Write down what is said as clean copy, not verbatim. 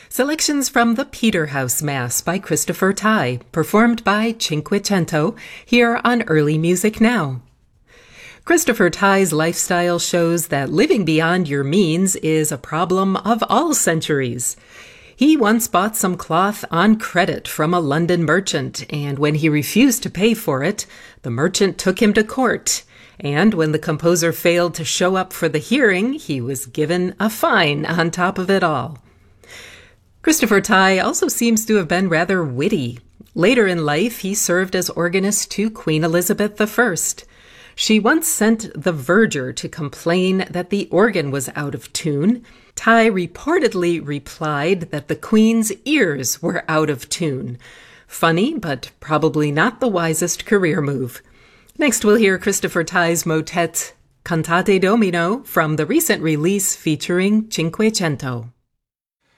Selections from the Peterhouse Mass by Christopher Tye, performed by Cinquecento, here on Early Music Now. Christopher Tye's lifestyle shows that living beyond your means is a problem of all centuries. He once bought some cloth on credit from a London merchant, and when he refused to pay for it, the merchant took him to court. And when the composer failed to show up for the hearing, he was given a fine on top of it all. Christopher Tye also seems to have been rather witty. Later in life, he served as organist to Queen Elizabeth I. She once sent the verger to complain that the organ was out of tune. Tye reportedly replied that the Queen's ears were out of tune. Funny, but probably not the wisest career move. Next, we'll hear Christopher Tye's motet Cantate Domino from the recent release featuring Cinquecento.